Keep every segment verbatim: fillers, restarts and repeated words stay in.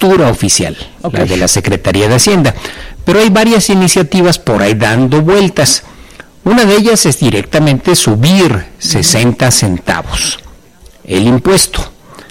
postura oficial, okay, la de la Secretaría de Hacienda. Pero hay varias iniciativas por ahí dando vueltas. Una de ellas es directamente subir sesenta centavos el impuesto.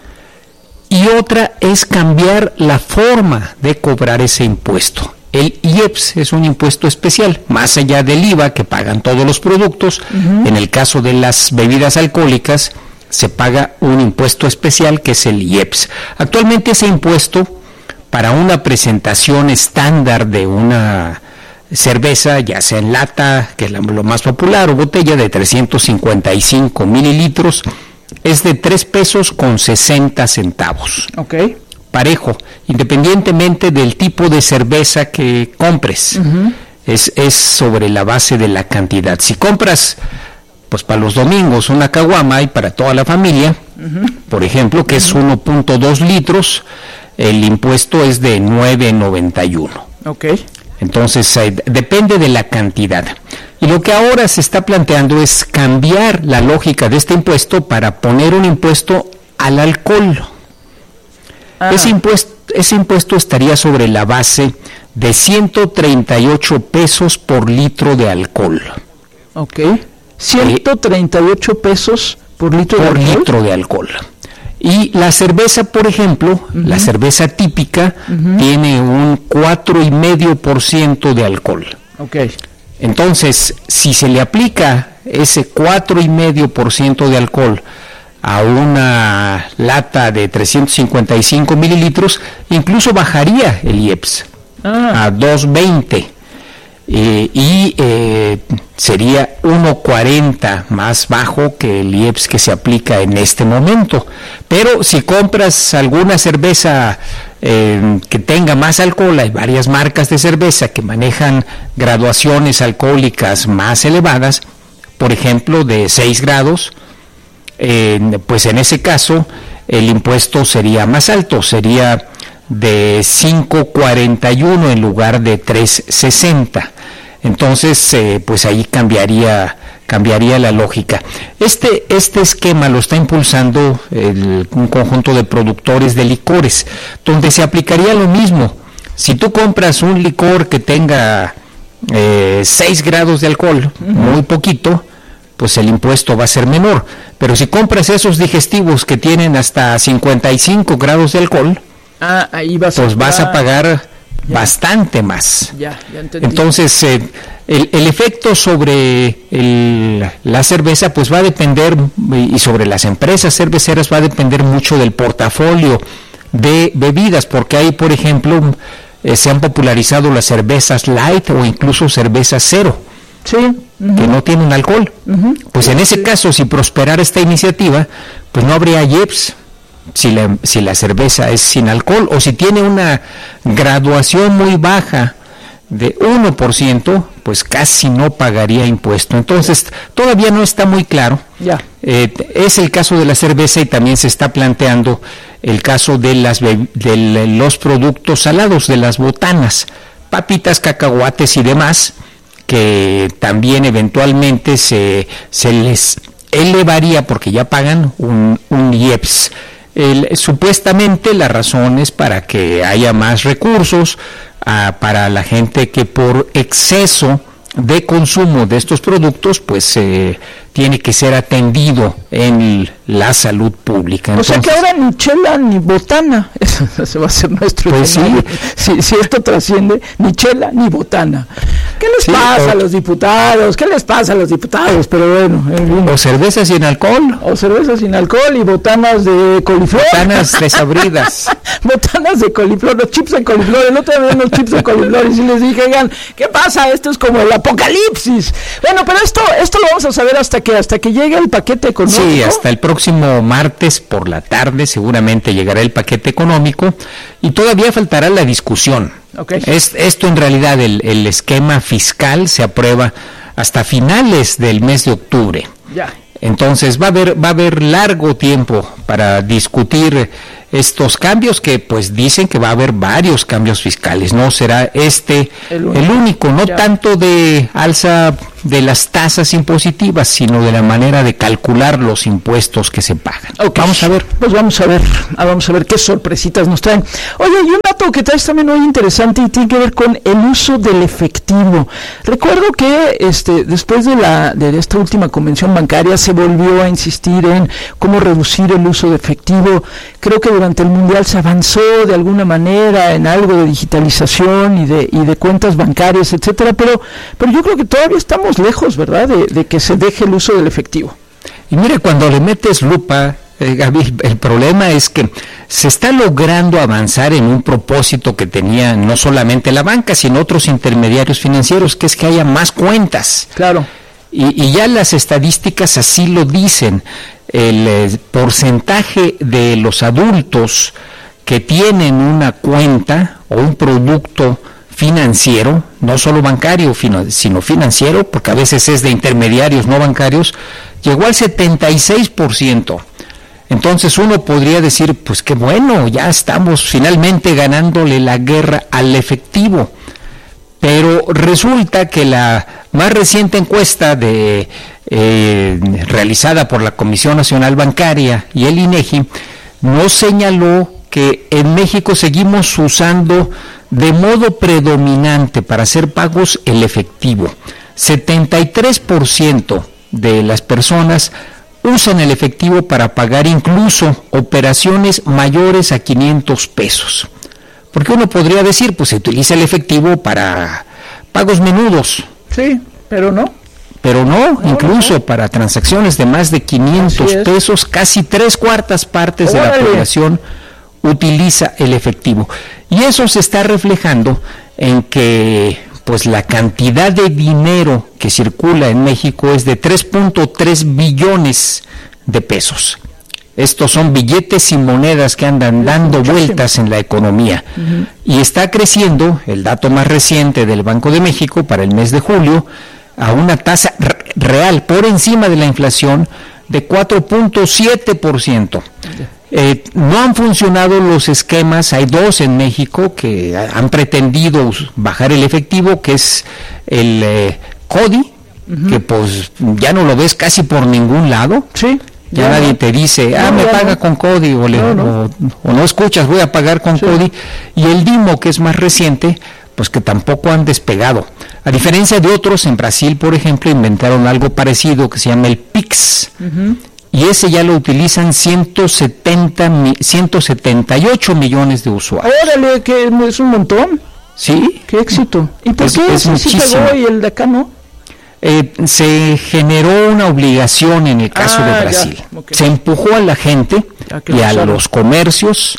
Y otra es cambiar la forma de cobrar ese impuesto. El I E P S es un impuesto especial, más allá del I V A que pagan todos los productos. Uh-huh. En el caso de las bebidas alcohólicas, se paga un impuesto especial que es el I E P S. Actualmente ese impuesto, para una presentación estándar de una cerveza, ya sea en lata, que es lo más popular, o botella de trescientos cincuenta y cinco mililitros, es de tres pesos con sesenta centavos. Okay. Parejo, independientemente del tipo de cerveza que compres. Uh-huh. Es, es sobre la base de la cantidad. Si compras, pues para los domingos, una caguama y para toda la familia, uh-huh, por ejemplo, que uh-huh, es uno punto dos litros, el impuesto es de nueve noventa y uno. Okay. Entonces, eh, depende de la cantidad. Y lo que ahora se está planteando es cambiar la lógica de este impuesto para poner un impuesto al alcohol. Ah. Ese impuesto, ese impuesto estaría sobre la base de ciento treinta y ocho pesos por litro de alcohol. Ok. ciento treinta y ocho pesos por litro por de alcohol. litro de alcohol. Y la cerveza, por ejemplo, uh-huh, la cerveza típica, uh-huh, tiene un cuatro coma cinco por ciento de alcohol. Ok. Entonces, si se le aplica ese cuatro coma cinco por ciento de alcohol a una lata de trescientos cincuenta y cinco mililitros, incluso bajaría el I E P S ah. a dos veinte eh, y eh, sería uno cuarenta más bajo que el I E P S que se aplica en este momento. Pero si compras alguna cerveza eh, que tenga más alcohol, hay varias marcas de cerveza que manejan graduaciones alcohólicas más elevadas, por ejemplo de seis grados, Eh, pues en ese caso el impuesto sería más alto, sería de cinco cuarenta y uno en lugar de tres sesenta. Entonces, eh, pues ahí cambiaría cambiaría la lógica. Este este esquema lo está impulsando el, un conjunto de productores de licores, donde se aplicaría lo mismo. Si tú compras un licor que tenga eh, seis grados de alcohol, uh-huh, muy poquito, pues el impuesto va a ser menor. Pero si compras esos digestivos que tienen hasta cincuenta y cinco grados de alcohol, ah, ahí vas pues a vas a pagar ya. bastante más. Ya, ya entendí. Entonces, eh, el, el efecto sobre el, la cerveza, pues va a depender, y sobre las empresas cerveceras va a depender mucho del portafolio de bebidas, porque hay, por ejemplo, eh, se han popularizado las cervezas light o incluso cervezas cero. Sí, uh-huh, que no tienen alcohol. Uh-huh. Pues en ese caso, si prosperara esta iniciativa, pues no habría I E P S si la, si la cerveza es sin alcohol, o si tiene una graduación muy baja de uno por ciento, pues casi no pagaría impuesto. Entonces, todavía no está muy claro. Ya. Eh, es el caso de la cerveza, y también se está planteando el caso de, las, de los productos salados, de las botanas, papitas, cacahuates y demás, que también eventualmente se, se les elevaría porque ya pagan un, un I E P S. El, supuestamente la razón es para que haya más recursos uh, para la gente que por exceso de consumo de estos productos, pues eh, tiene que ser atendido en la salud pública. Entonces, o sea que ahora ni chela ni botana, eso va a ser nuestro pues sí. si, si esto trasciende, ni chela ni botana. ¿Qué les sí, pasa o, a los diputados? ¿Qué les pasa a los diputados? Pero bueno, en fin. O cerveza sin alcohol. O cerveza sin alcohol y botanas de coliflor. Botanas desabridas. Botanas de coliflor, los chips de coliflor. El otro día los chips de coliflor y si les dije, oigan, ¿qué pasa? Esto es como el apocalipsis. Bueno, pero esto esto lo vamos a saber hasta que hasta que llegue el paquete económico. Sí, hasta el próximo martes por la tarde seguramente llegará el paquete económico y todavía faltará la discusión. Okay. Es, esto en realidad, el, el esquema fiscal se aprueba hasta finales del mes de octubre. Ya. Entonces va a haber va a haber largo tiempo para discutir estos cambios que pues dicen que va a haber varios cambios fiscales, no será este el único, el único no ya. Tanto de alza de las tasas impositivas, sino de la manera de calcular los impuestos que se pagan. Okay. Vamos a ver. Pues vamos a ver, vamos a ver qué sorpresitas nos traen. Oye, y un dato que traes también muy interesante y tiene que ver con el uso del efectivo. Recuerdo que este después de la de esta última convención bancaria se volvió a insistir en cómo reducir el uso de efectivo. Creo que durante el Mundial se avanzó de alguna manera en algo de digitalización y de y de cuentas bancarias, etcétera, pero pero yo creo que todavía estamos lejos, ¿verdad?, de, de que se deje el uso del efectivo. Y mire, cuando le metes lupa, eh, Gaby, el problema es que se está logrando avanzar en un propósito que tenía no solamente la banca, sino otros intermediarios financieros, que es que haya más cuentas. Claro. Y, y ya las estadísticas así lo dicen. El eh, porcentaje de los adultos que tienen una cuenta o un producto financiero, no solo bancario, sino financiero, porque a veces es de intermediarios no bancarios, llegó al setenta y seis por ciento. Entonces uno podría decir, pues qué bueno, ya estamos finalmente ganándole la guerra al efectivo. Pero resulta que la más reciente encuesta de eh, realizada por la Comisión Nacional Bancaria y el INEGI nos señaló que en México seguimos usando de modo predominante para hacer pagos el efectivo. setenta y tres por ciento de las personas usan el efectivo para pagar incluso operaciones mayores a quinientos pesos. Porque uno podría decir, pues se utiliza el efectivo para pagos menudos. Sí, pero no. Pero no, no incluso no. Para transacciones de más de quinientos pesos, casi tres cuartas partes ¡Órale! De la población utiliza el efectivo. Y eso se está reflejando en que pues la cantidad de dinero que circula en México es de tres punto tres billones de pesos. Estos son billetes y monedas que andan dando vueltas en la economía. Uh-huh. Y está creciendo, el dato más reciente del Banco de México para el mes de julio, a una tasa r- real por encima de la inflación de cuatro punto siete por ciento. Eh, no han funcionado los esquemas, hay dos en México que han pretendido bajar el efectivo, que es el eh, CODI, uh-huh. que pues ya no lo ves casi por ningún lado. Sí. Ya, ya nadie no. te dice, ah, no, me paga no. con CODI, o, le, no, no. O, o no escuchas, voy a pagar con sí. CODI. Y el DIMO, que es más reciente, pues que tampoco han despegado. A diferencia de otros, en Brasil, por ejemplo, inventaron algo parecido que se llama el Pix. Uh-huh. Y ese ya lo utilizan ciento setenta, ciento setenta y ocho millones de usuarios. Órale, que es un montón. Sí. Qué éxito. ¿Y por es, qué es ese sí pegó y el de acá no? Eh, se generó una obligación en el caso ah, de Brasil. Ya, okay. Se empujó a la gente y a usaron. los comercios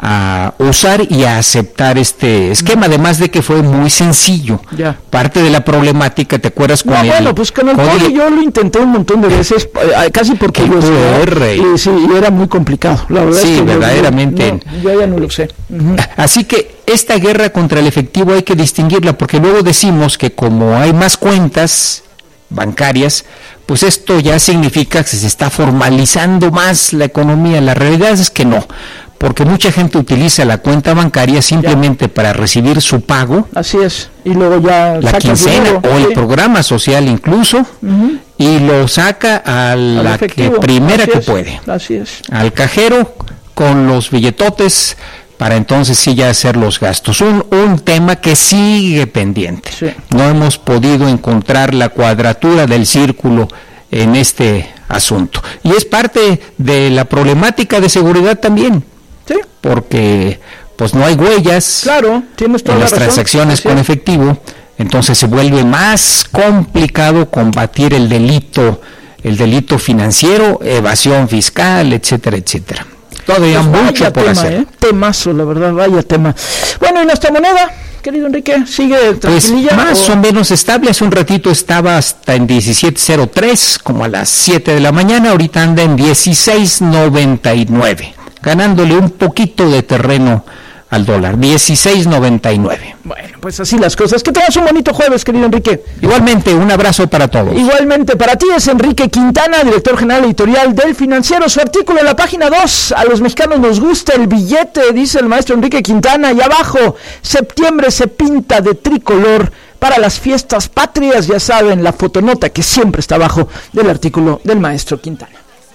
a usar y a aceptar este esquema, además de que fue muy sencillo. Ya. Parte de la problemática, ¿te acuerdas con no, el bueno, pues con el CODI yo lo intenté un montón de veces, casi porque yo sé, y sí, y era muy complicado, la verdad sí, es que verdaderamente. Yo, no, yo ya no lo sé. Uh-huh. Así que esta guerra contra el efectivo hay que distinguirla, porque luego decimos que como hay más cuentas bancarias, pues esto ya significa que se está formalizando más la economía. La realidad es que no, porque mucha gente utiliza la cuenta bancaria simplemente ya. para recibir su pago. Así es, y luego ya la quincena dinero, o sí. el programa social incluso, uh-huh. y lo saca a la que primera Así que es. puede. Así es. Al cajero con los billetotes, para entonces sí ya hacer los gastos. Un, un tema que sigue pendiente. Sí. No hemos podido encontrar la cuadratura del círculo en este asunto. Y es parte de la problemática de seguridad también. Sí. Porque pues no hay huellas claro, tienes toda en la las razón. transacciones Así con es. efectivo. Entonces se vuelve más complicado combatir el delito, el delito financiero, evasión fiscal, etcétera, etcétera. Todavía pues mucho por tema, hacer. ¿eh? Temazo, la verdad, vaya tema. Bueno, ¿y nuestra moneda, querido Enrique, sigue tranquililla? Pues más o... o menos estable. Hace un ratito estaba hasta en diecisiete cero tres, como a las siete de la mañana. Ahorita anda en dieciséis noventa y nueve, ganándole un poquito de terreno al dólar, dieciséis noventa y nueve. Bueno, pues así las cosas. Que tengas un bonito jueves, querido Enrique. Igualmente, un abrazo para todos. Igualmente para ti es Enrique Quintana, director general editorial del Financiero. Su artículo en la página dos, a los mexicanos nos gusta el billete, dice el maestro Enrique Quintana, y abajo, septiembre se pinta de tricolor para las fiestas patrias. Ya saben, la fotonota que siempre está abajo del artículo del maestro Quintana.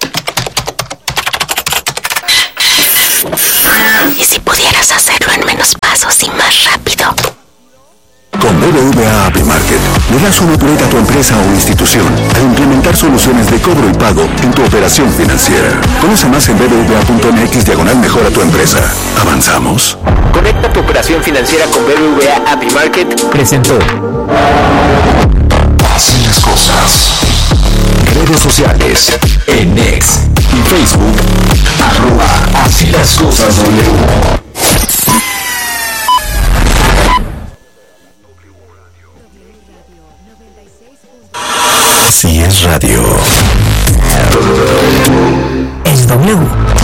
¿Y si pudieras hacerlo en menos pasos y más rápido? Con B B V A App Market le das un upgrade a tu empresa o institución al implementar soluciones de cobro y pago en tu operación financiera. Conoce más en bbva.mx diagonal mejora tu empresa. ¿Avanzamos? Conecta tu operación financiera con B B V A App Market. Presentó Así las cosas. Redes sociales en X y Facebook arroba Así las cosas W. Así es radio. Es W.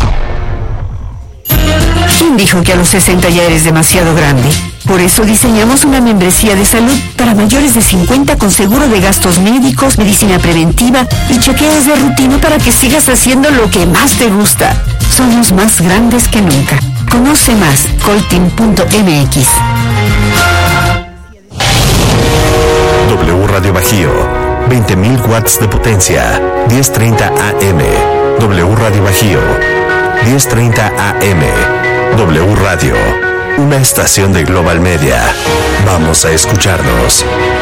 ¿Quién dijo que a los sesenta ya eres demasiado grande? Por eso diseñamos una membresía de salud para mayores de cincuenta con seguro de gastos médicos, medicina preventiva y chequeos de rutina para que sigas haciendo lo que más te gusta. Somos más grandes que nunca. Conoce más, colteam punto m x. W Radio Bajío, veinte mil watts de potencia, diez treinta A M. W Radio Bajío, diez treinta A M. W Radio, una estación de Global Media. Vamos a escucharnos.